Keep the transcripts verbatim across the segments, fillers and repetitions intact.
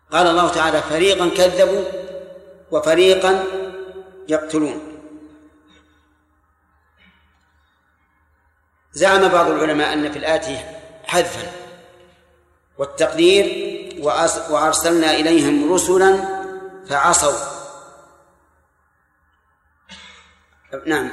قال الله تعالى فريقا كذبوا وفريقا يقتلون. زعم بعض العلماء أن في الآية حذفا والتقدير وأرسلنا إليهم رسلا فعصوا. نعم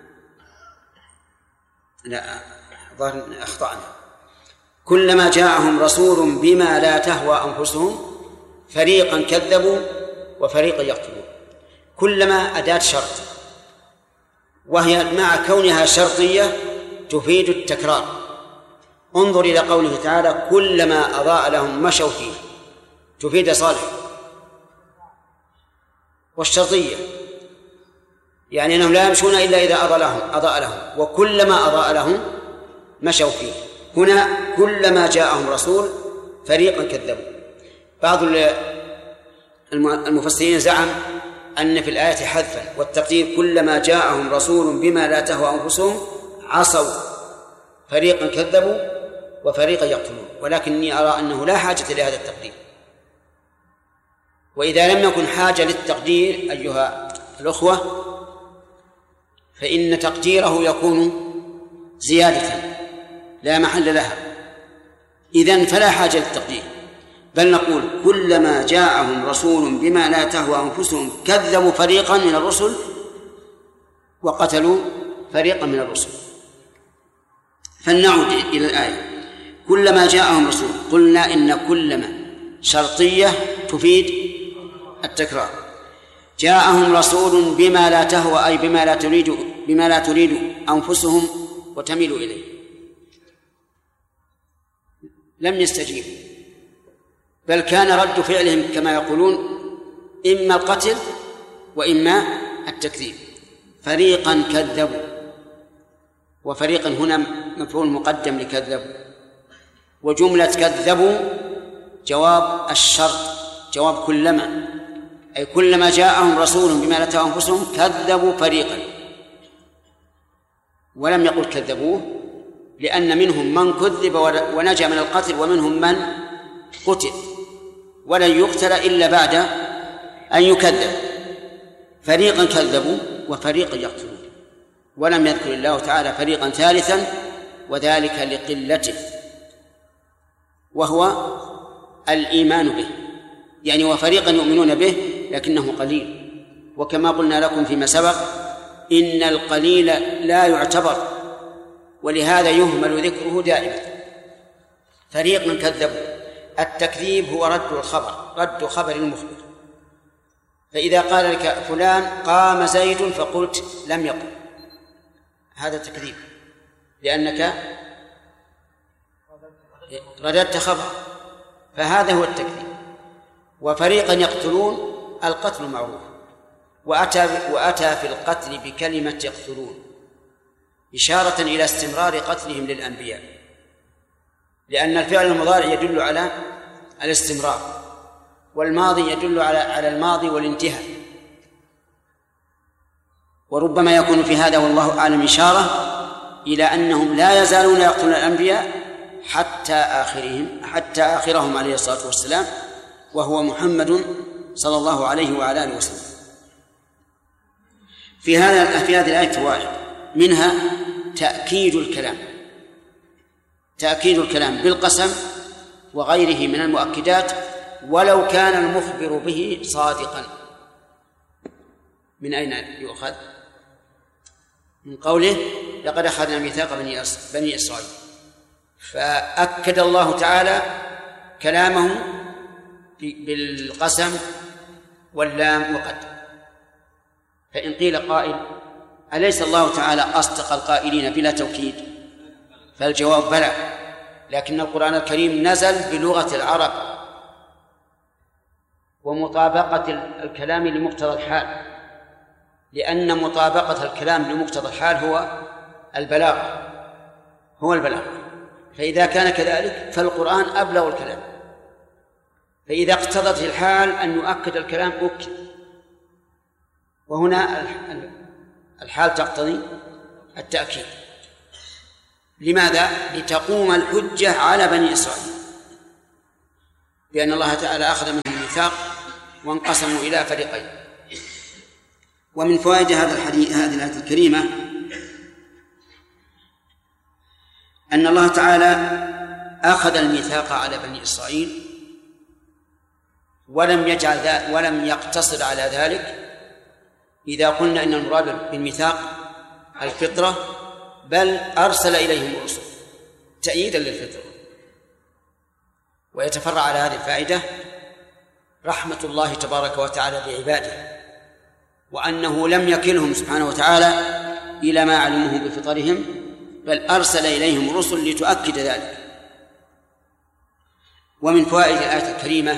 لا ظاهر أخطأنا. كلما جاءهم رسول بما لا تهوى أنفسهم فريقا كذبوا وفريقا يقتلون. كلما أداة شرط، وهي مع كونها شرطية تفيد التكرار. انظر إلى قوله تعالى كلما أضاء لهم مشوا فيه، تفيد صالح. والشرطية يعني أنهم لا يمشون إلا إذا أضاء لهم أضاء لهم وكلما أضاء لهم مشوا فيه. هنا كلما جاءهم رسول فريقا كذبوا. بعض المفسرين زعم أن في الآية حذفا والتقدير كلما جاءهم رسول بما لا تهوى أنفسهم عصوا فريقا كذبوا وفريقا يقتلون، ولكني أرى أنه لا حاجة لهذا التقدير. وإذا لم يكن حاجة للتقدير أيها الأخوة فإن تقديره يكون زيادة لا محل لها، إذن فلا حاجة للتقدير، بل نقول كلما جاءهم رسول بما لا تهوى أنفسهم كذبوا فريقا من الرسل وقتلوا فريقا من الرسل. فلنعود إلى الآية كلما جاءهم رسول. قلنا إن كلما شرطية تفيد التكرار. جاءهم رسول بما لا تهوى أي بما لا تريد بما لا تريد أنفسهم وتميل إليه، لم يستجيبوا، بل كان رد فعلهم كما يقولون إما القتل وإما التكذيب. فريقا كذبوا، وفريقا هنا مفعول مقدم لكذبوا، وجملة كذبوا جواب الشرط، جواب كلما، أي كلما جاءهم رسول بما لا تهوى أنفسهم كذبوا فريقا. ولم يقل كذبوه، لأن منهم من كذب ونجا من القتل ومنهم من قتل ولن يقتل إلا بعد أن يكذب. فريقا كذبوا وفريقا يقتلون. ولم يذكر الله تعالى فريقا ثالثا وذلك لقلته، وهو الإيمان به، يعني وفريقا يؤمنون به لكنه قليل. وكما قلنا لكم فيما سبق إن القليل لا يعتبر، ولهذا يهمل ذكره دائما. فريقا كذبوا، التكذيب هو رد الخبر، رد خبر المخبر. فإذا قال لك فلان قام زيد فقلت لم يقم، هذا تكذيب لأنك رددت خبر، فهذا هو التكذيب. وفريقا يقتلون، القتل معروف، وأتى, وأتى في القتل بكلمة يقتلون إشارة إلى استمرار قتلهم للأنبياء، لأن الفعل المضارع يدل على الاستمرار، والماضي يدل على على الماضي والانتهاء. وربما يكون في هذا والله أعلم إشارة إلى أنهم لا يزالون يقتلون الأنبياء حتى آخرهم حتى آخرهم عليه الصلاة والسلام، وهو محمد صلى الله عليه وعلى آله وسلم. في هذا في هذه الآية فوائد، منها تأكيد الكلام، تأكيد الكلام بالقسم وغيره من المؤكدات ولو كان المخبر به صادقا. من أين يؤخذ؟ من قوله لقد أخذنا ميثاق بني إسرائيل، فأكد الله تعالى كلامه بالقسم واللام وقد. فإن قيل قائل أليس الله تعالى أصدق القائلين بلا توكيد؟ فالجواب بلى، لكن القرآن الكريم نزل بلغة العرب ومطابقة الكلام لمقتضى الحال، لأن مطابقة الكلام لمقتضى الحال هو البلاغ هو البلاغ فإذا كان كذلك فالقرآن أبلغ الكلام، فإذا اقتضت الحال أن يؤكد الكلام أكد، وهنا الحال تقتضي التأكيد. لماذا؟ لتقوم الحجة على بني إسرائيل بأن الله تعالى أخذ منهم الميثاق وانقسموا إلى فريقين. ومن فوائد هذا الحديث هذه الآية الكريمة أن الله تعالى أخذ الميثاق على بني إسرائيل ولم يجعل ذلك ولم يقتصر على ذلك إذا قلنا إن المراد بالميثاق الفطرة، بل أرسل إليهم الرسل تأييدا للفطرة. ويتفرع على هذه الفائدة رحمة الله تبارك وتعالى بعباده، وأنه لم يكلهم سبحانه وتعالى إلى ما علموه بفطرهم، بل أرسل إليهم الرسل لتؤكد ذلك. ومن فوائد الآية الكريمة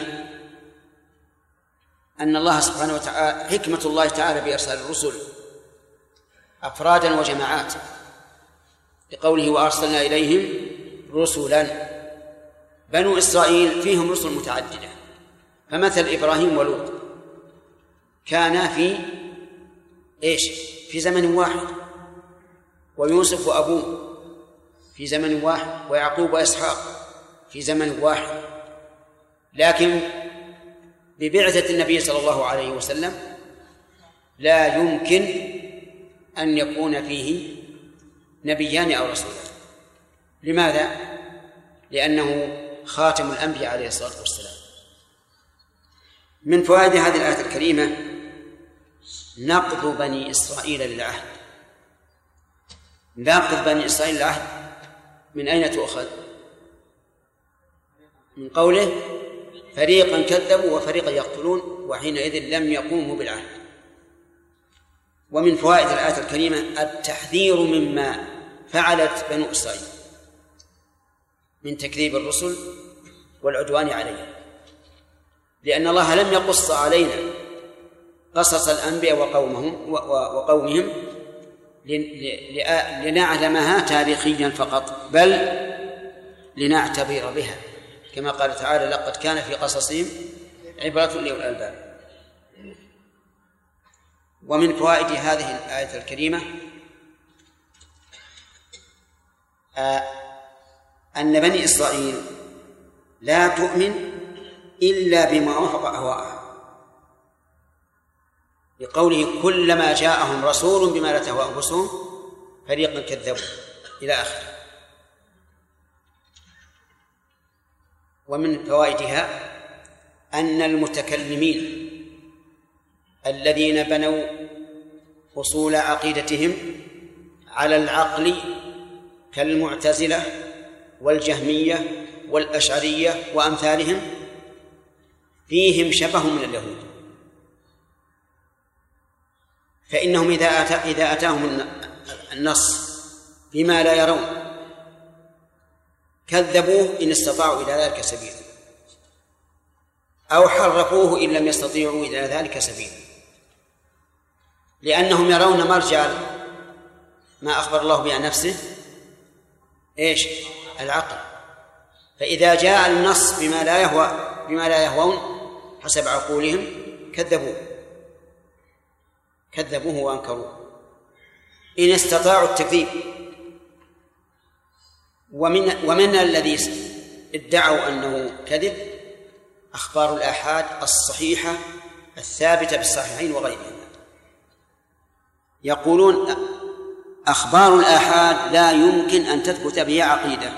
أن الله سبحانه وتعالى حكمة الله تعالى بإرسال الرسل أفرادا وجماعات، لقوله وأرسلنا إليهم رسلا. بنو إسرائيل فيهم رسل متعددة، فمثل إبراهيم ولوط كان في إيش في زمن واحد، ويوسف وأبوه في زمن واحد، ويعقوب وإسحاق في زمن واحد. لكن ببعثة النبي صلى الله عليه وسلم لا يمكن أن يكون فيه نبيان أو رسولان. لماذا؟ لأنه خاتم الأنبياء عليه الصلاة والسلام. من فوائد هذه الآية الكريمة نقض بني إسرائيل للعهد. نقض بني إسرائيل للعهد من أين تؤخذ؟ من قوله فريقا كذبوا وفريقا يقتلون وحينئذ لم يقوموا بالعهد. ومن فوائد الآية الكريمة التحذير مما فعلت بنو إسرائيل من تكذيب الرسل والعدوان عليهم، لأن الله لم يقص علينا قصص الأنبياء وقومهم وقومهم لنعلمها تاريخيا فقط، بل لنعتبر بها، كما قال تعالى لقد كان في قصصهم عبرة لأولي الألباب. ومن فوائد هذه الآية الكريمة أن بني إسرائيل لا تؤمن إلا بما وافق أهواءها، لقوله كلما جاءهم رسول بما لا تهوى أنفسهم فريقا كذبوا إلى آخره. ومن فوائدها أن المتكلمين الذين بنوا أصول عقيدتهم على العقل كالمعتزلة والجهمية والأشعرية وأمثالهم فيهم شبه من اليهود، فإنهم إذا أتى إذا أتاهم النص بما لا يرون كذبوه إن استطاعوا إلى ذلك سبيلا، أو حرفوه إن لم يستطيعوا إلى ذلك سبيلا، لأنهم يرون مرجع ما أخبر الله به عن نفسه إيش؟ العقل. فإذا جاء النص بما لا يهوى بما لا يهوون حسب عقولهم كذبوه كذبوه وأنكروه إن استطاعوا التكذيب. ومن ومن الذي ادعوا أنه كذب أخبار الآحاد الصحيحة الثابتة بالصحيحين وغيرهما. يقولون أخبار الآحاد لا يمكن أن تثبت بها عقيدة،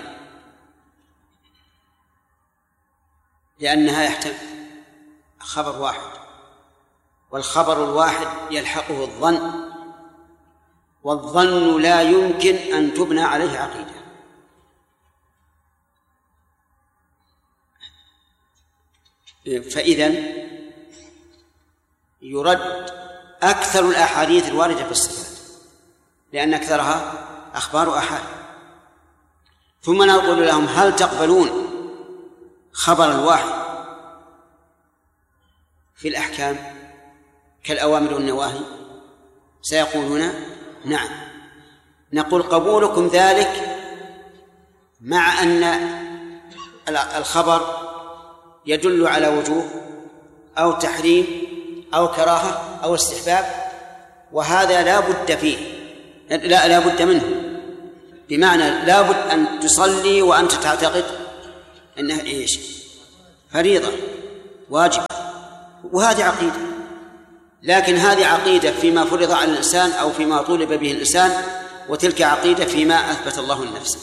لأنها يحتمل خبر واحد، والخبر الواحد يلحقه الظن، والظن لا يمكن أن تبنى عليه عقيدة. فإذن يرد أكثر الأحاديث الواردة في الصفات، لأن أكثرها أخبار أحاد. ثم نقول لهم هل تقبلون خبر الواحد في الأحكام كالأوامر والنواهي؟ سيقولون نعم. نقول قبولكم ذلك مع أن الخبر يدل على وجوب أو تحريم أو كراهة أو استحباب، وهذا لا بد فيه، لا لا بد منه، بمعنى لا بد أن تصلي وأنت تعتقد أنها إيش؟ فريضة واجب، وهذه عقيدة، لكن هذه عقيدة فيما فرض على الإنسان أو فيما طولب به الإنسان، وتلك عقيدة فيما أثبت الله لنفسه.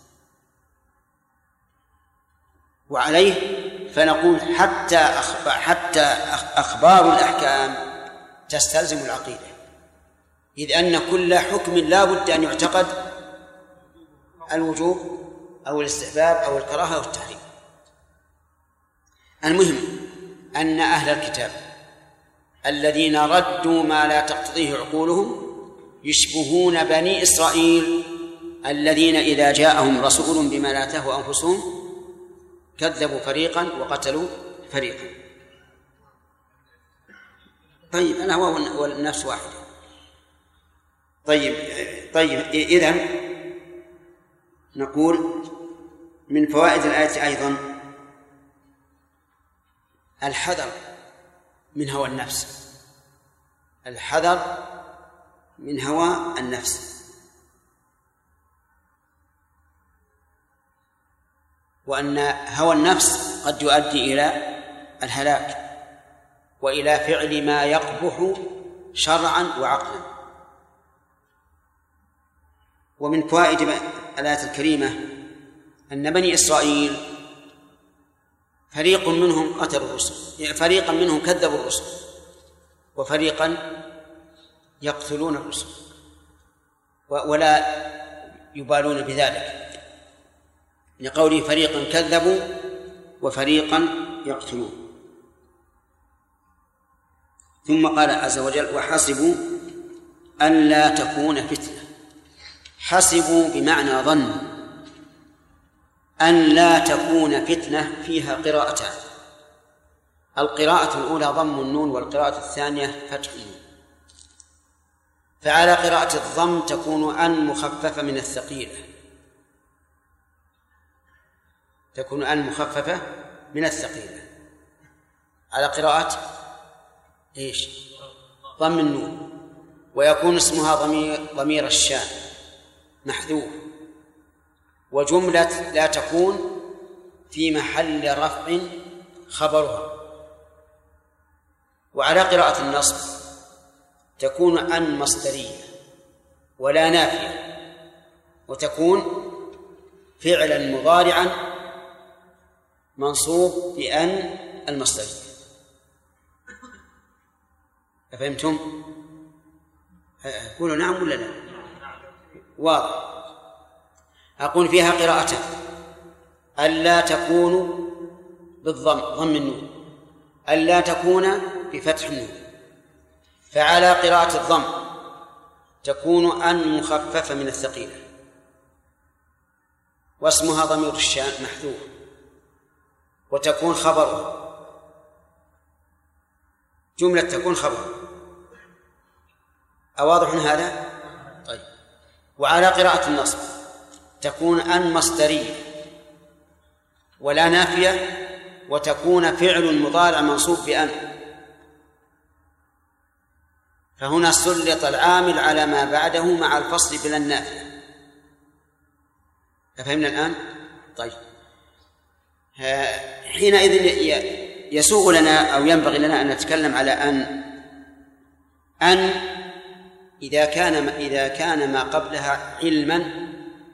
وعليه فنقول حتى أخبار, حتى أخبار الأحكام تستلزم العقيدة، إذ أن كل حكم لا بد أن يعتقد الوجوب أو الاستحباب أو الكراهة أو التحريم. المهم أن أهل الكتاب الذين ردوا ما لا تقتضيه عقولهم يشبهون بني إسرائيل الذين إذا جاءهم رسول بما لا تهوى أنفسهم كذبوا فريقا وقتلوا فريقا. طيب الهوى والنفس واحدة. طيب طيب إذن نقول من فوائد الآية أيضا الحذر من هوى النفس، الحذر من هوى النفس، وأن هوى النفس قد يؤدي إلى الهلاك وإلى فعل ما يقبح شرعا وعقلا. ومن فوائد الآية الكريمة أن بني إسرائيل فريق منهم قتلوا الرسل، فريقا منهم كذبوا الرسل، وفريقا يقتلون الرسل ولا يبالون بذلك، لقوله فريقا كذبوا وفريقا يقتلون. ثم قال عز وجل وحسبوا ألا تكون فتنة. حسبوا بمعنى ظن أن لا تكون فتنة، فيها قراءتان، القراءة الأولى ضم النون والقراءة الثانية فتح النون. فعلى قراءة الضم تكون أن مخففة من الثقيلة، تكون أن مخففة من الثقيلة. على قراءة إيش؟ ضم النون، ويكون اسمها ضمير ضمير الشان محذوف، وجملة لا تكون في محل رفع خبرها. وعلى قراءة النصب تكون أن مصدرية ولا نافية، وتكون فعلا مضارعا منصوب بأن المصدرية. أفهمتم؟ قولوا نعم ولا لا؟ واضح. أقول فيها قراءتان، ألا تكون بالضم ضم النون، ألا تكون بفتح النون. فعلى قراءة الضم تكون أن مخففة من الثقيلة، واسمها ضمير الشان محذوف، وتكون خبرها، جملة تكون خبرها. أواضح هذا؟ طيب. وعلى قراءة النصب تكون أن مصدرية ولا نافية، وتكون فعل مضارع منصوب بأن. فهنا سلط العامل على ما بعده مع الفصل بلا النافية. أفهمنا الآن؟ طيب. حينئذ يسوغ لنا أو ينبغي لنا أن نتكلم على أن أن إذا كان إذا كان ما قبلها علما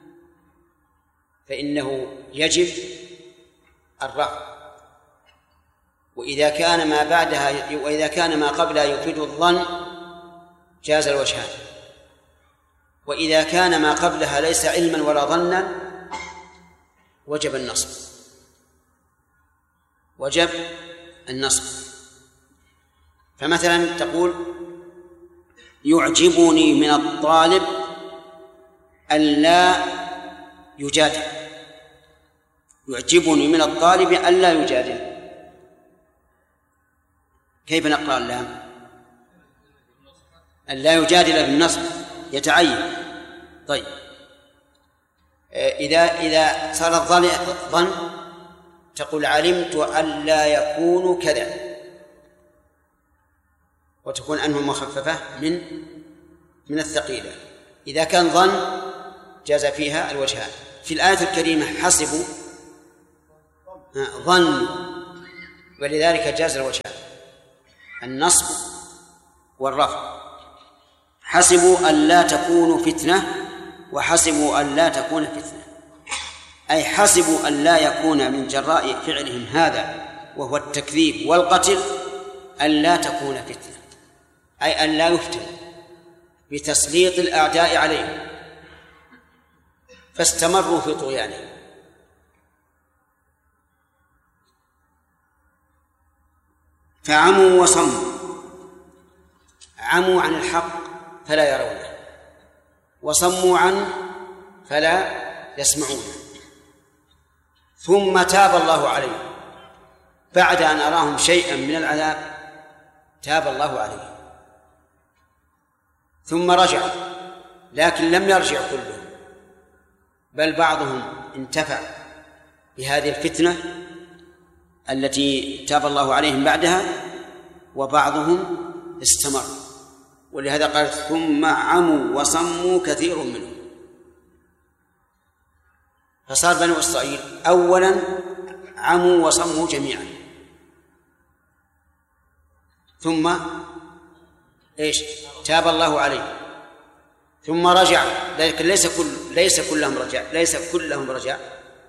فإنه يجب الرفع، وإذا كان ما بعدها وإذا كان ما قبلها يفيد الظن جاز الوجهان، وإذا كان ما قبلها ليس علما ولا ظنا وجب النصب، وجب النصب. فمثلا تقول يعجبني من الطالب ألا يجادل، يعجبني من الطالب ألا يجادل، كيف نقرأ اللام؟ ألا يجادل بالنصب يتعين. طيب إذا إذا صار الظن تقول علمت ألا يكون كذا، وتكون أنه مخففة من من الثقيلة. إذا كان ظن جاز فيها الوجهان. في الآية الكريمة حسبوا ظن، ولذلك جاز الوجهان. النصب والرفع. حسبوا أن لا تكون فتنة وحسبوا أن لا تكون فتنة، أي حسبوا أن لا يكون من جراء فعلهم هذا وهو التكذيب والقتل أن لا تكون فتنة، أي أن لا يفتن بتسليط الأعداء عليهم، فاستمروا في طغيانهم. فعموا وصموا، عموا عن الحق فلا يرونه، وصموا عنه فلا يسمعونه. ثم تاب الله عليهم بعد أن أراهم شيئا من العذاب، تاب الله عليهم ثم رجعوا، لكن لم يرجع كلهم، بل بعضهم انتفع بهذه الفتنة التي تاب الله عليهم بعدها، وبعضهم استمر. ولهذا قال ثم عموا وصموا كثير منهم. فصار بنو إسرائيل أولا عموا وصموا جميعا، ثم إيش تاب الله عليه، ثم رجع، لكن ليس كل ليس كلهم رجع ليس كلهم رجع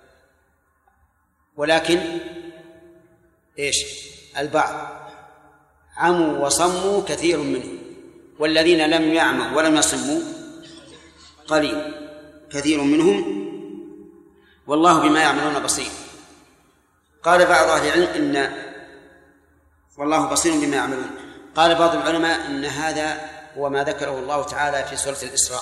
ولكن إيش البعض. عموا وصموا كثير منهم، والذين لم يعموا ولم يصموا قليل، كثير منهم والله بما يعملون بصير. قال بعض أهل العلم إن والله بصير بما يعملون. قال بعض العلماء إن هذا هو ما ذكره الله تعالى في سورة الإسراء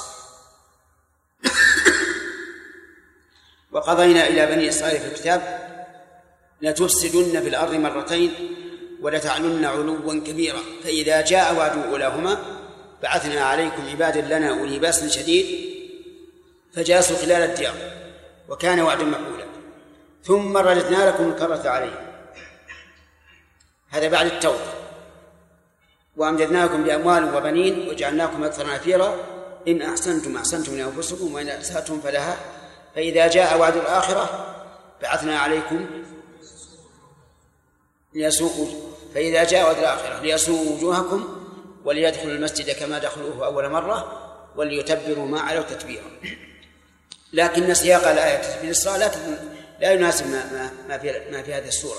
وقضينا إلى بني إسرائيل في الكتاب لتفسدن في الأرض مرتين ولتعلن علوا كبيرا فإذا جاء وعد أولاهما بعثنا عليكم عبادا لنا أولي بأس شديد فجاسوا خلال الديار وكان وعدا مفعولا ثم رددنا لكم الكرة عليهم. هذا بعد التوبة. وأمددناكم بأموال وبنين وجعلناكم أكثر نفيرا إن أحسنتم أحسنتم لأنفسكم وإن أسأتم فلها فإذا جاء وعد الآخرة بعثنا عليكم ليسوقوا فإذا جاء وعد الآخرة ليسوقوا وجوهكم وليدخلوا المسجد كما دخلوه أول مرة وليتبروا ما علوا تتبيرا. لكن سياق الآية في الإسراء لا يناسب ما, ما, في ما في هذه السورة.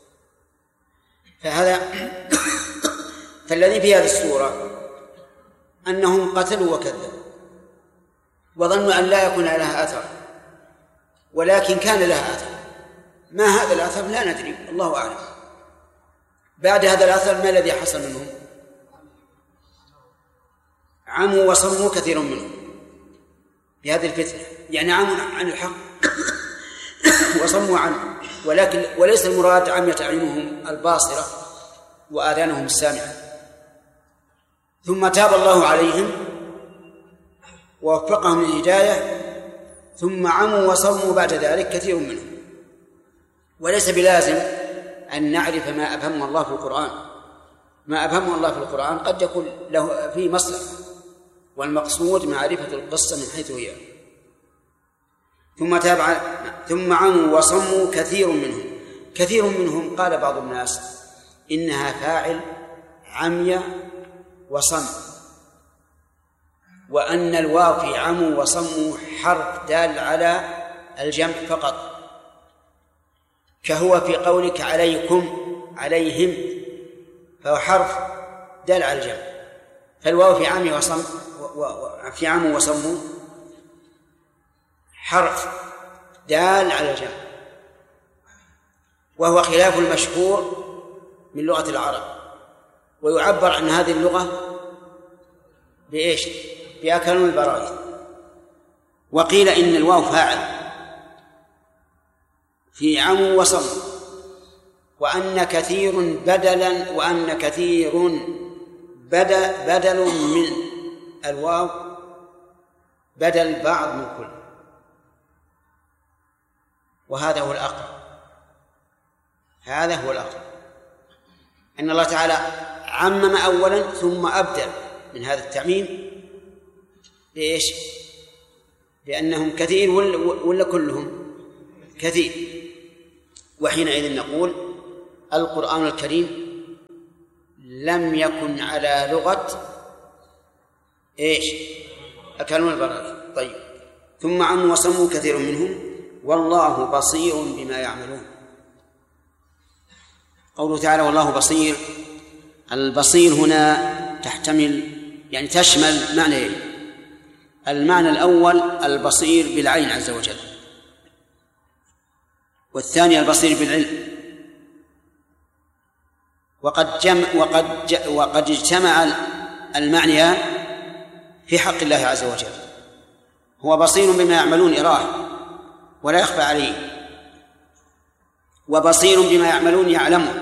فهذا فالذي في هذه السورة أنهم قتلوا وكذبوا وظنوا أن لا يكون لها أثر، ولكن كان لها أثر. ما هذا الأثر لا ندري، الله أعلم. بعد هذا الأثر ما الذي حصل منهم؟ عموا وصموا كثير منهم بهذه الفتنة، يعني عموا عن الحق وصموا عنه، ولكن وليس المراد عميت أعينهم الباصرة وآذانهم السامعة. ثم تاب الله عليهم ووفقهم للهداية ثم عموا وصموا بعد ذلك كثير منهم. وليس بلازم أن نعرف ما أفهم الله في القرآن. ما أفهم الله في القرآن قد يكون له فيه مصلحة، والمقصود معرفة القصة من حيث هي. ثم تاب ثم عموا وصموا كثير منهم. كثير منهم قال بعض الناس إنها فاعل عمي وصم، وأن الواو في عموا وصموا حرف دال على الجمع فقط، كهو في قولك عليكم عليهم، فهو حرف دال على الجمع. فالواو في عمي وصم في عموا وصموا حرف دال على الجمع، وهو خلاف المشهور من لغة العرب. ويعبر عن هذه اللغة بإيش؟ بأكلم البراءة. وقيل إن الواو فاعل في عموا وصموا، وأن كثير بدلا وأن كثير بدل بدل من الواو بدل بعض من كل، وهذا هو الأقرب. هذا هو الأقرب أن الله تعالى عمم أولا ثم أبدل من هذا التعميم بإيش؟ لأنهم كثير ولا كلهم كثير. وحينئذ نقول القرآن الكريم لم يكن على لغة إيش؟ أكلون البراء. طيب. ثم عموا وصموا كثير منهم والله بصير بما يعملون. قوله تعالى والله بصير، البصير هنا تحتمل يعني تشمل معنيين. المعنى الأول البصير بالعين عز وجل، والثاني البصير بالعلم. وقد جمع وقد ج وقد اجتمع المعنيان في حق الله عز وجل. هو بصير بما يعملون إراه ولا يخفى عليه، وبصير بما يعملون يعلمه.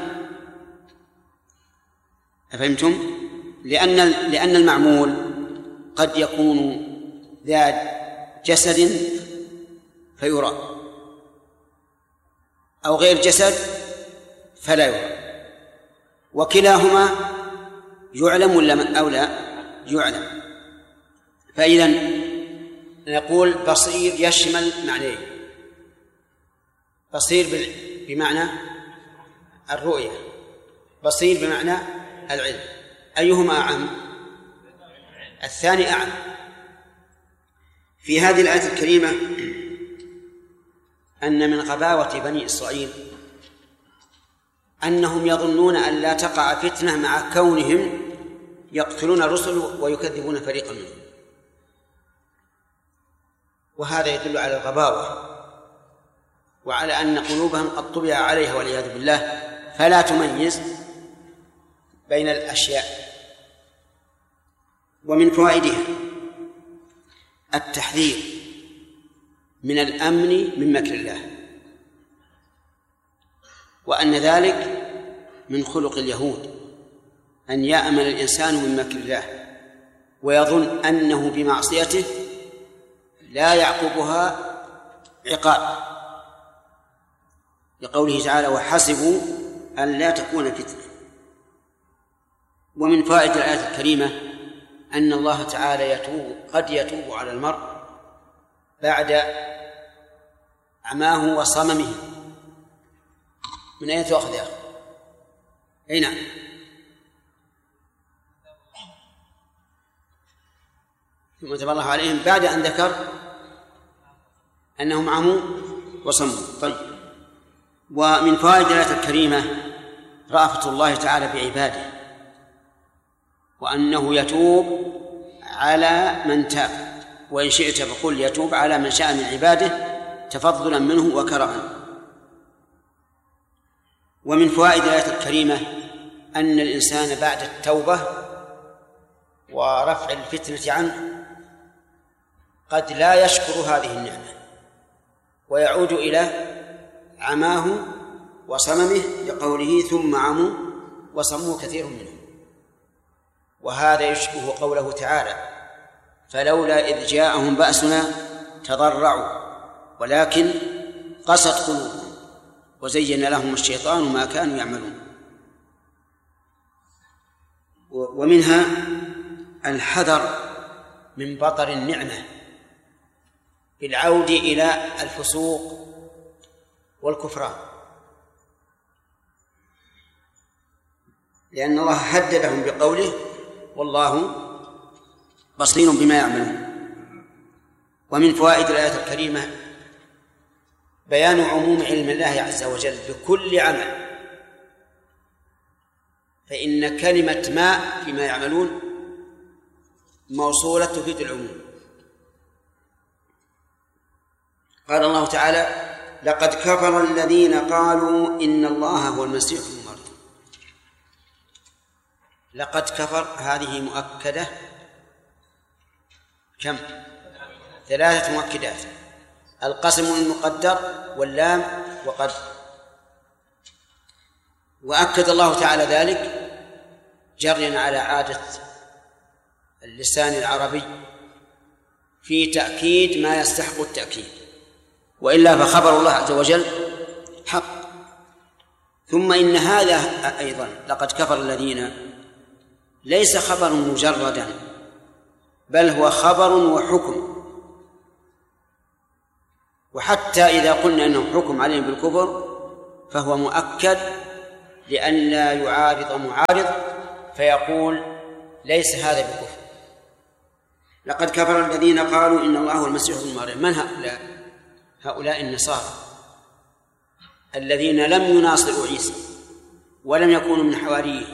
أفهمتم؟ لأن لأن المعمول قد يكون ذات جسد فيرى، أو غير جسد فلا يرى، وكلاهما يعلم ولا أو لا يعلم. فإذا نقول بصير يشمل معنيين: بصير بمعنى الرؤية، بصير بمعنى العلم. أيهما أعم؟ الثاني أعم. في هذه الآية الكريمة أن من غباوة بني إسرائيل أنهم يظنون أن لا تقع فتنة مع كونهم يقتلون الرسل ويكذبون فريقا منهم، وهذا يدل على الغباوة وعلى أن قلوبهم قد طبع عليها والعياذ بالله، فلا تميز بين الأشياء. ومن فوائدها التحذير من الأمن من مكر الله، وأن ذلك من خلق اليهود، أن يأمن الإنسان من مكر الله ويظن أنه بمعصيته لا يعقبها عقاب، لقوله تعالى وحسبوا أن لا تكون فتنة. ومن فوائد الآية الكريمة أن الله تعالى يتوب قد يتوب على المرء بعد عماه وصممه. من أين تأخذ يا أخي؟ أي نعم. ثم تاب الله عليهم بعد أن ذكر أنهم عموا وصموا. طيب. ومن فوائد الآية الكريمة رأفة الله تعالى بعباده، وأنه يتوب على من تاب، وإن شئت فقل يتوب على من شاء من عباده تفضلا منه وكرما. ومن فوائد الآية الكريمة أن الإنسان بعد التوبة ورفع الفتنة عنه قد لا يشكر هذه النعمة ويعود إلى عماه وصممه، لقوله ثم عموا وصموا كثير منهم. وهذا يشبه قوله تعالى فلولا إذ جاءهم بأسنا تضرعوا ولكن قست قلوبهم وزين لهم الشيطان ما كانوا يعملون. ومنها الحذر من بطر النعمة بالعود إلى الفسوق والكفران، لأن الله هددهم بقوله والله بصير بما يعملون. ومن فوائد الآية الكريمة بيان عموم علم الله عز وجل بكل عمل، فإن كلمة ما فيما يعملون موصولة تفيد العموم. قال الله تعالى لقد كفر الذين قالوا إن الله هو المسيح ابن مريم. لقد كفر هذه مؤكدة كم؟ ثلاثة مؤكدات: القسم المقدر واللام وقد. وأكد الله تعالى ذلك جريا على عادة اللسان العربي في تأكيد ما يستحق التأكيد، وإلا فخبر الله عز وجل حق. ثم إن هذا أيضا لقد كفر الذين ليس خبر مجردا، بل هو خبر وحكم. وحتى إذا قلنا أنه حكم عليهم بالكفر فهو مؤكد لئلا يعارض معارض فيقول ليس هذا بكفر. لقد كفر الذين قالوا إن الله هو المسيح ابن مريم. من هؤلاء؟ هؤلاء النصارى الذين لم يناصروا عيسى ولم يكونوا من حواريه،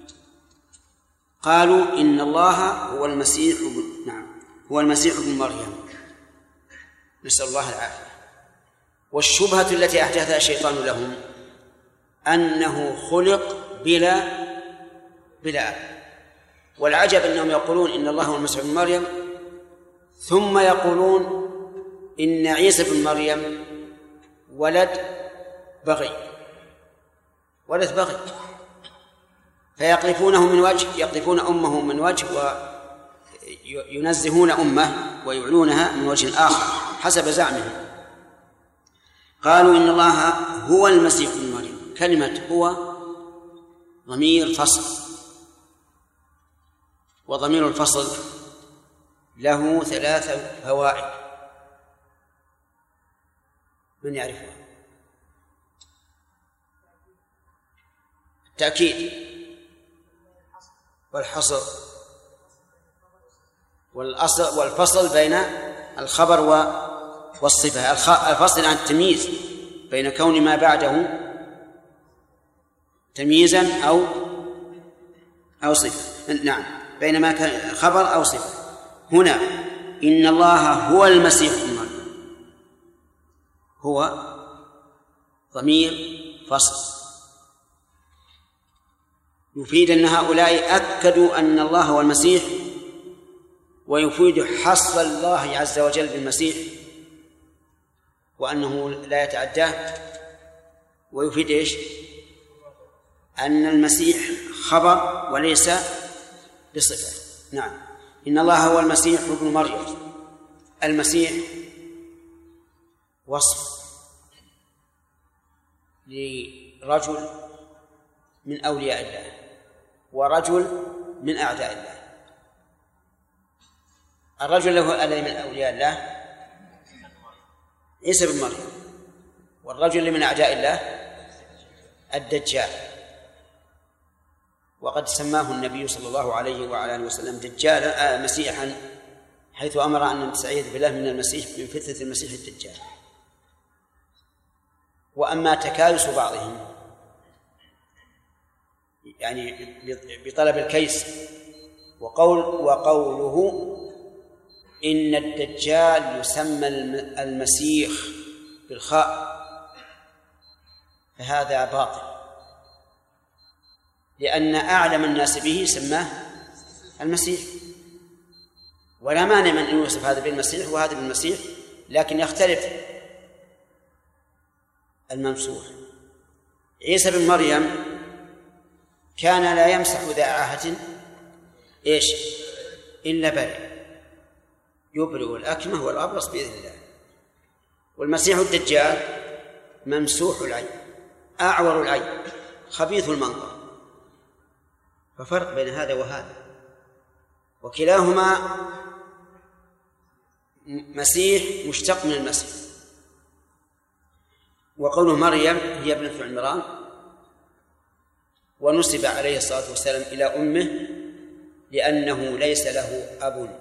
قالوا إن الله هو المسيح ابن نعم هو المسيح ابن مريم، نسأل الله العافية. والشبهة التي أحدثها الشيطان لهم أنه خلق بلا بلا أب. والعجب أنهم يقولون إن الله هو المسيح ابن مريم ثم يقولون إن عيسى بن مريم ولد بغي ولد بغي فيقذفونه من وجه، يقذفون أمه من وجه وينزهون أمه ويعلونها من وجه آخر حسب زعمهم. قالوا إن الله هو المسيح ابن مريم. كلمة هو ضمير فصل، وضمير الفصل له ثلاث فوائد، من يعرفها؟ التأكيد والحصر والأصل والفصل بين الخبر والصفة. الفصل عن التمييز بين كون ما بعده تمييزا أو أو صفة، نعم بين ما كان خبر أو صفة. هنا إن الله هو المسيح ابن مريم، هو ضمير فصل يفيد أن هؤلاء أكدوا أن الله هو المسيح، ويفيد حصر الله عز وجل بالمسيح وأنه لا يتعداه، ويفيد إيش؟ أن المسيح خبر وليس بصفة. نعم إن الله هو المسيح ابن مريم. المسيح وصف لرجل من أولياء الله ورجل من أعداء الله. الرجل له الذي من أولياء الله عيسى بن مريم، والرجل من أعداء الله الدجال، وقد سماه النبي صلى الله عليه وعلى آله وسلم دجالا آه مسيحا، حيث أمر أن نستعيذ بالله من المسيح من فتنة المسيح الدجال. وأما تكالس بعضهم يعني بطلب الكيس وقول وقوله إن الدجال يسمى المسيح بالخاء، فهذا باطل، لأن أعلم الناس به سماه المسيح، ولا مانع من أن يوصف هذا بالمسيح وهذا بالمسيح، لكن يختلف الممسوح. عيسى بن مريم كان لا يمسح ذا عاهة إيش إلا برئ، يبرئ الأكمه والأبرص بإذن الله. والمسيح الدجال ممسوح العين أعور العين خبيث المنظر، ففرق بين هذا وهذا، وكلاهما مسيح مشتق من المسيح. وقوله مريم هي ابنة عمران، ونسب عليه الصلاة والسلام إلى أمه لأنه ليس له أب،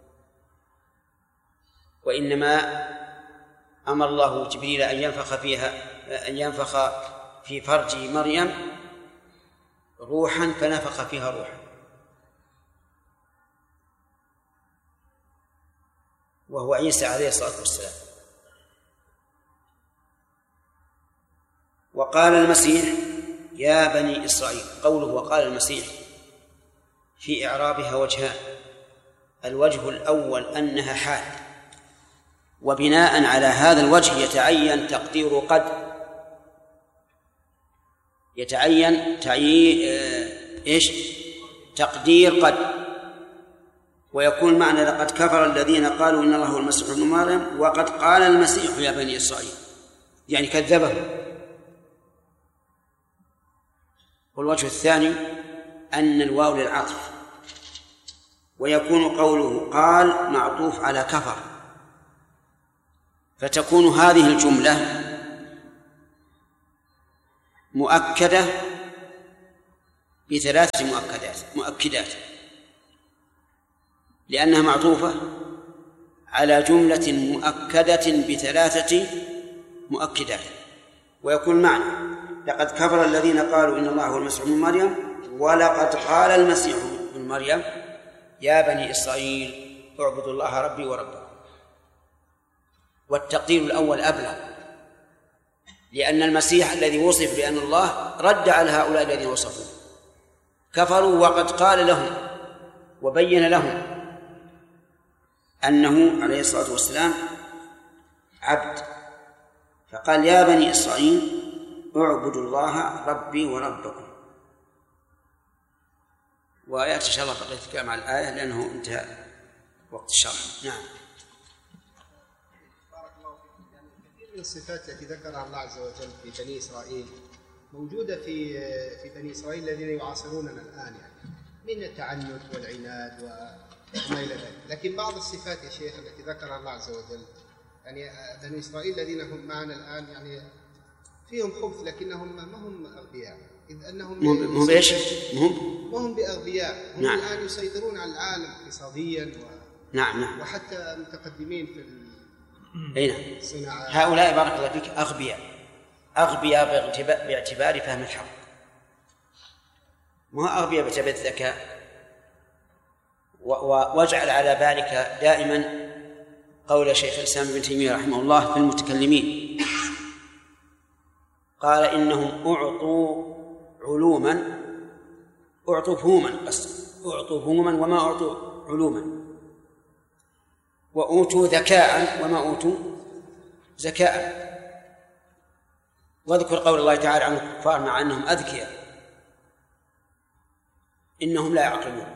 وإنما أمر الله جبريل أن ينفخ فيها أن ينفخ في فرج مريم روحا فنفخ فيها روحا، وهو عيسى عليه الصلاة والسلام. وقال المسيح يا بني إسرائيل. قوله وقال المسيح في إعرابها وجهان: الوجه الأول أنها حال، وبناء على هذا الوجه يتعين تقدير قد، يتعين تعيين إيش تقدير قد، ويكون معنى لقد كفر الذين قالوا إن الله هو المسيح ابن مريم وقد قال المسيح يا بني إسرائيل، يعني كذبه. والوجه الثاني أن الواو للعطف، ويكون قوله قال معطوف على كفر، فتكون هذه الجملة مؤكدة بثلاث مؤكدات مؤكدات لأنها معطوفة على جملة مؤكدة بثلاثة مؤكدات. ويكون المعنى لقد كفر الذين قالوا إن الله هو المسيح ابن مريم ولقد قال المسيح ابن مريم يا بني إسرائيل اعبدوا الله ربي وربكم. والتقدير الأول أبلغ، لأن المسيح الذي وصف بأن الله رد على هؤلاء الذين وصفوه، كفروا وقد قال لهم وبين لهم أنه عليه الصلاة والسلام عبد، فقال يا بني إسرائيل اعبدوا الله ربي وربكم. ويأتي إن شاء الله بقية الكلام على الآية لأنه انتهى وقت الشرح. نعم. بارك الله فيكم. يعني كثير من الصفات التي ذكرها الله عز وجل في بني إسرائيل موجودة في في بني إسرائيل الذين يعاصروننا الآن، يعني من التعنت والعناد وما إلى ذلك. لكن بعض الصفات يا شيخ التي ذكرها الله عز وجل، يعني بني إسرائيل الذين هم معنا الآن يعني فيهم خبث لكنهم ما هم أغبياء، إذ أنهم هم إيش؟ هم هم بأغبياء، هم نعم. الآن يسيطرون على العالم اقتصاديا و... نعم نعم وحتى متقدمين في الصناعات. هؤلاء بارك الله فيك أغبياء أغبياء باعتبار فهم الحق، ما أغبياء باعتبار الذكاء. واجعل على بالك دائما قول شيخ الإسلام ابن تيمية رحمه الله في المتكلمين، قال إنهم أعطوا علوما أعطوا فهوما أصلا أعطوا فهوما وما أعطوا علوما، وأوتوا ذكاء وما أوتوا ذكاء. واذكر قول الله تعالى عن الكفار مع أنهم أذكياء إنهم لا يعقلون.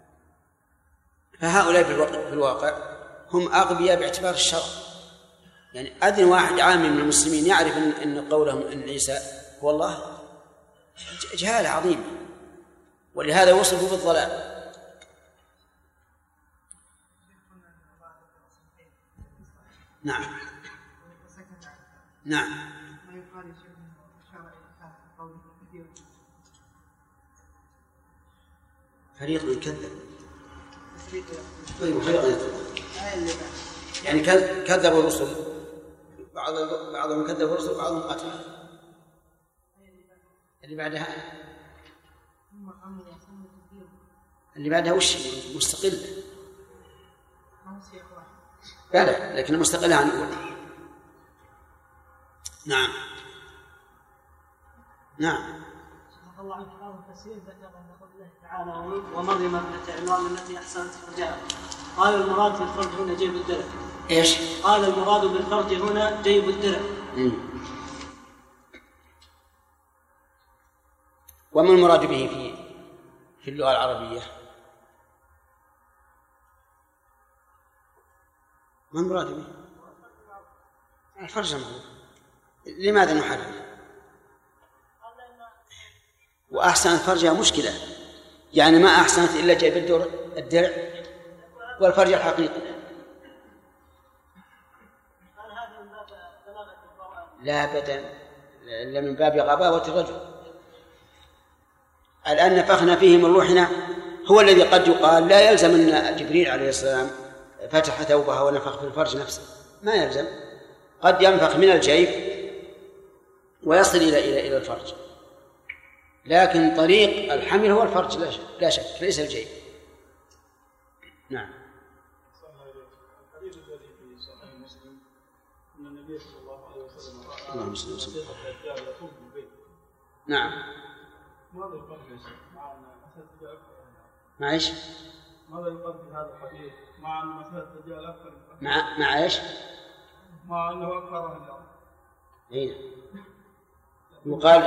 فهؤلاء في الواقع هم أغبياء باعتبار الشرع، يعني أذن واحد عام من المسلمين يعرف أن قولهم أن عيسى هو الله جهالة عظيمة، ولهذا وصفوا بالضلال. نعم نعم فريق من كذب يعني كذبوا الرسل، بعض بعضهم كذب الرسل وبعضهم قتل. اللي بعدها اللي بعدها وش مستقلة؟ لا لا لكن مستقلة عن الأولى. نعم نعم. الله عنك بعض التفسير ذكر أن قول الله تعالى ومريم ابنة عمران التي أحسنت فرجها، قال المراد في الفرج هنا جيب الدرع. إيش؟ قال المراد بالفرج هنا جيب الدرع. وما المراد به في في اللغة العربية؟ ما المراد به؟ الفرج معروف، لماذا نحرم؟ وأحسنت فرجها مشكلة، يعني ما أحسنت إلا جيب الدرع والفرج الحقيقي. لا أبدا، إلا من باب غباوة الرجل. الآن نفخنا فيه من روحنا، هو الذي قد يقال لا يلزم أن جبريل عليه السلام فتح ثوبها ونفخ في الفرج نفسه، ما يلزم، قد ينفخ من الجيب ويصل إلى إلى إلى الفرج، لكن طريق الحمل هو الفرج لا شك, لا شك ليس الجيب. نعم. الحديث الذي في صحيح مسلم أن النبي صلى الله عليه وسلم رأى اللهم صل وسلم. الدجال يطوف بالبيت. نعم. ماذا يقال مع مسألة مع ايش؟ ماذا يقال في هذا الحديث مع أن مسألة الدجال أكثر مع مع ايش؟ مع أنه أكثر من الأرض. أين؟ يقال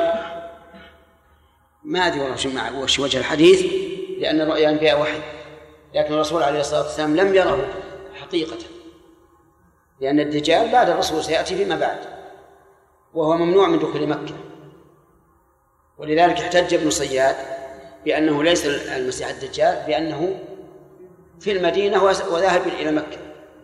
ما أدري والله وش وجه الحديث، لأن الرؤيا أنبياء وحي، لكن الرسول عليه الصلاة والسلام لم يره حقيقة، لأن الدجال بعد الرسول سيأتي فيما بعد، وهو ممنوع من دخول مكة، ولذلك احتج ابن صياد بأنه ليس المسيح الدجال، بأنه في المدينة وذاهب إلى مكة.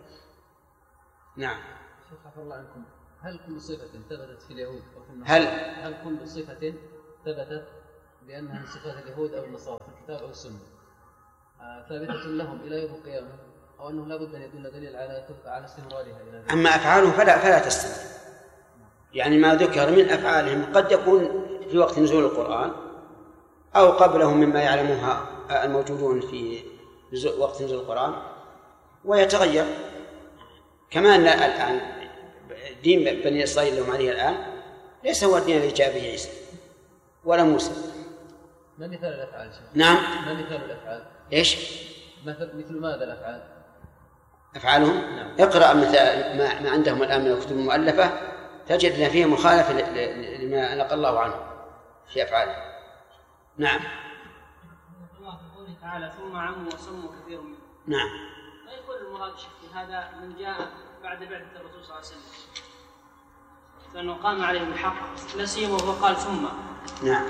نعم. شيخ عفى الله عنكم، هل كل صفة ثبتت في اليهود أو في هل هل كل صفة ثبتت بأنها من صفات اليهود أو النصارى في الكتاب أو السنة ثابتة لهم إلى يوم القيامة، أو أنه لا بد أن يدل دليل على على استمرارها إلى ذلك. أما أفعالهم فلا فلا تستمر، يعني ما ذكر من أفعالهم قد يكون في وقت نزول القرآن أو قبلهم مما يعلمها الموجودون في وقت نزول القرآن ويتغير، كما أن الآن دين بني إسرائيل لهم عليه الآن ليس هو الدين الذي جاء به عيسى ولا موسى. ما مثال الأفعال؟ نعم. ما مثال الأفعال؟ إيش؟ مثل مثل ماذا الأفعال؟ أفعالهم؟ نعم. اقرأ مثال ما, ما عندهم الآن من الكتب المؤلفة تجد أن فيه مخالفة لما نقل الله عنه في أفعاله. نعم. الله قوله تعالى ثم عموا وسموا كثير منهم. نعم. ما يكون المراد شك هذا من جاء بعد بعثة الرسول صلى الله عليه وسلم، لأنه قام عليهم الحق نسيم وهو قال ثم. نعم.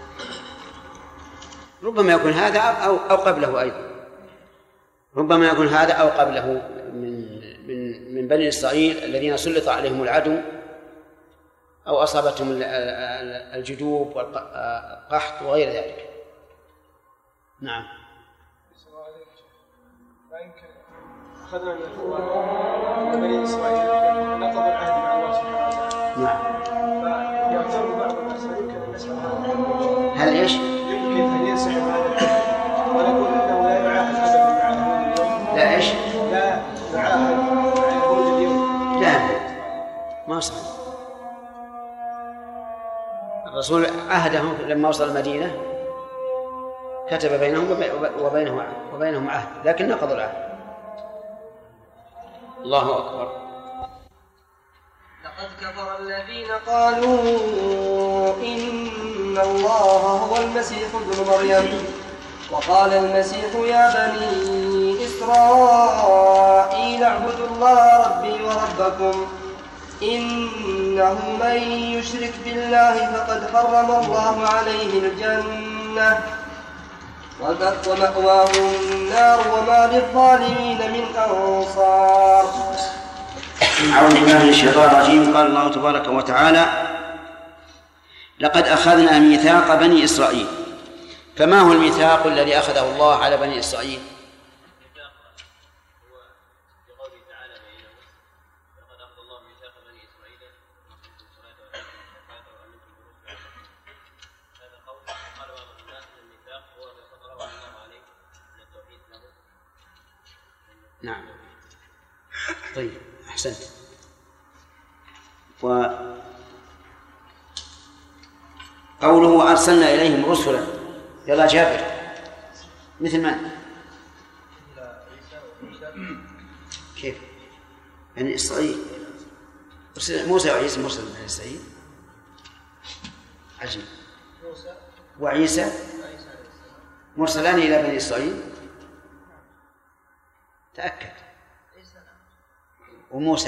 ربما يكون هذا أو أو قبله أيضا، ربما يكون هذا أو قبله من من من بني إسرائيل الذين سلط عليهم العدو أو أصابتهم الجدوب والقحط وغير ذلك. نعم. أخذنا من القرآن بني إسرائيل نقضوا العهد مع الله سبحانه وتعالى. نعم. فيعتبر بعض الناس يمكن أن نسمع هذا. هل إيش؟ يمكن أن ينسحب هذا العهد ونقول أنه لا يعاهد أبدا مع اليهود اليوم. لا إيش؟ لا يعاهد مع اليهود اليوم. لا ما صح. الرسول عهدهم لما وصل المدينة كتب بينهم وبينهم وبينهم عهد، لكن نقضوا العهد. الله أكبر. لقد كفر الذين قالوا إن الله هو المسيح ابن مريم، وقال المسيح يا بني إسرائيل اعبدوا الله ربي وربكم إنه من يشرك بالله فقد حرم الله عليه الجنة ومأواه النار وما للظالمين من أنصار. أعوذ بالله من الشيطان الرجيم. قال الله تبارك وتعالى لقد أخذنا ميثاق بني إسرائيل. فما هو الميثاق الذي أخذه الله على بني إسرائيل؟ نعم. طيب أحسنت. وقوله أرسلنا إليهم رسلا، يلا جابر مثل من؟ كيف؟ يعني إسرائيل موسى وعيسى مرسل من إسرائيل. عجيب. وعيسى مرسلان إلى بني إسرائيل. تأكد. وموسى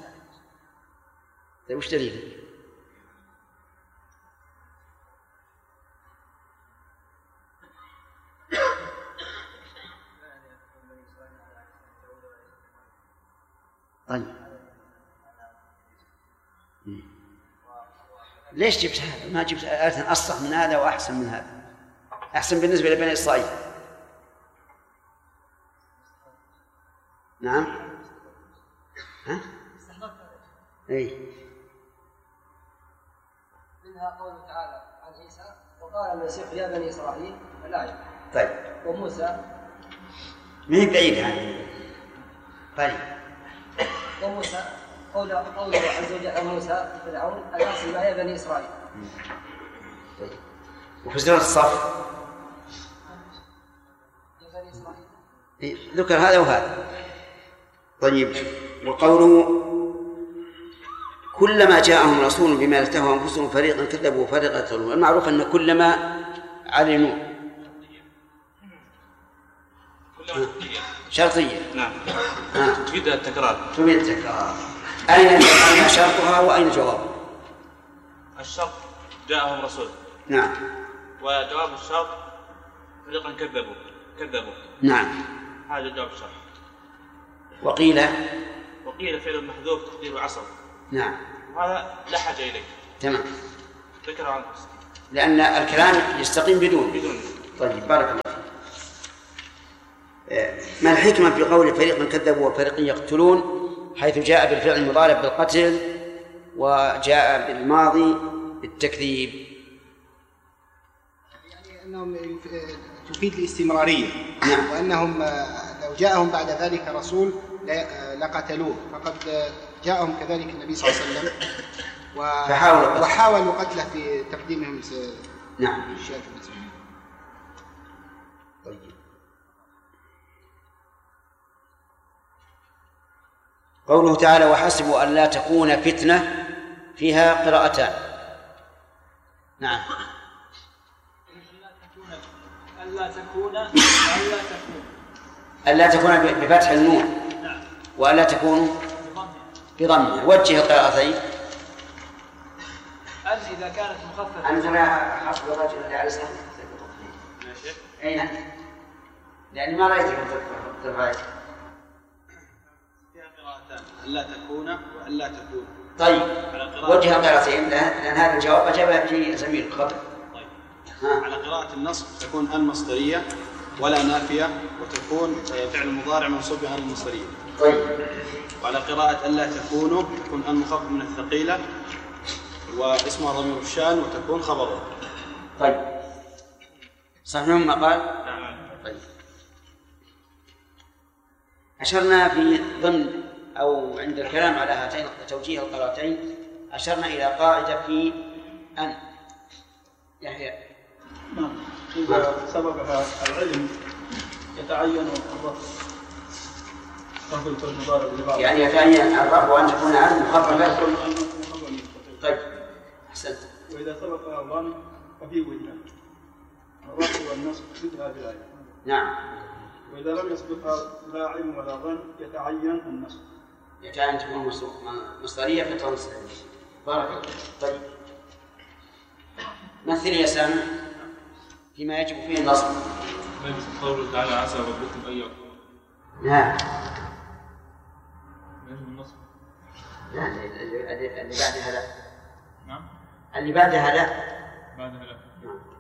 طيب وش دليله؟ طيب ليش جبت هذا؟ ما جبت آية أصح من هذا وأحسن من هذا، أحسن بالنسبة لبني إسرائيل. نعم. ها؟ اي منها قوله تعالى عن عيسى وقال المسيح يا بني إسرائيل الآية. طيب. وموسى ما هي بعيدة عنه. طيب. وموسى قوله قوله عز وجل عن موسى فرعون أن أرسل معي بني إسرائيل. طيب. وفي سورة الصف يا بني إسرائيل إيه؟ ذكر هذا وهذا. طيب. وقوله كلما جاءهم رسول بما لا تهوى أنفسهم فريقا كذبوا وفريقا يقتلون. المعروف أن كلما علموا شرطية. نعم. آه. تفيد التكرار. تفيد التكرار. أين أين شرطها وأين جوابها؟ الشرط جاءهم رسول. نعم. وجواب الشرط فريقا كذبوا كذبوا. نعم. هذا جواب الشرط. وقيل وقيل فعل محذوف تقديره عصر. نعم. وهذا لا حاجة إليه. تمام. ذكر عن لأن الكلام يستقيم بدون بدون طيب بارك الله فيك. ما الحكمة في قول فريق كذبوا وفريق يقتلون حيث جاء بالفعل المضارع بالقتل وجاء بالماضي بالتكذيب؟ يعني أنهم تفيد الاستمرارية. نعم. وأنهم لو جاءهم بعد ذلك رسول لقتلوه، فقد جاءهم كذلك النبي صلى الله عليه وسلم وحاولوا وحاولوا قتله في تقديمهم. نعم. الشيخ المسلم. طيب. قوله تعالى وحسبوا أن لا تكون فتنة فيها قراءتان. نعم. ألا تكون ألا تكون ألا تكون بفتح النون. نعم. وألا تكون بضمها. وجه القراءتين. أن إذا كانت مخففة. أنت لا حفظ الرجل اللي على سنة. ماشي. أين؟ لأني ما رأيتك في الرأي. فيها قراءتان ألا تكون وألا تكون. طيب وجه القراءتين لأن هذا الجواب أجابه في سبيل الخطأ. طيب. على قراءة النصب تكون أن مصدرية ولا نافية وتكون فعل مضارع منصوب بها المصدرية. طيب. وعلى قراءة ألا تكونوا تكون أن مخفف من الثقيلة واسمها ضمير الشان وتكون خبرها. طيب صحيح ما قال؟ نعم. طيب أشرنا في ضمن أو عند الكلام على هاتين توجيه القراءتين أشرنا إلى قاعدة في أن يحيى. نعم. إذا سبقها العلم يتعين الرفع. يعني يتعين الرفع وأن تكون أن مخففة. طيب أحسنت. وإذا سبقها الظن ففي وجهان الرفع والنصب مثل هذه الآية. نعم. وإذا لم يسبقها لا علم ولا ظن يتعين النصب. يتعين تكون مصدرية فتكون مصدرية. بارك الله. طيب مثل يا سامع فيما يجب فيه النصب. نفس قوله تعالى عسى ربكم أن يغفر. نعم. يجب النصب. لا اللي بعدها لا. نعم. اللي بعدها لا. بعدها لا. نعم.